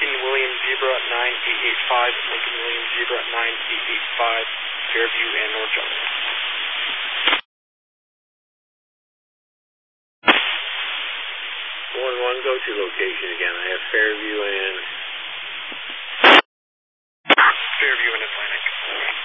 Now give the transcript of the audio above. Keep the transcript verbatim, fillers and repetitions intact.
Lincoln William Zebra nine eight eight five, Lincoln William Zebra nine eight eight five, Fairview and North Junction. one one, go to location again. I have Fairview.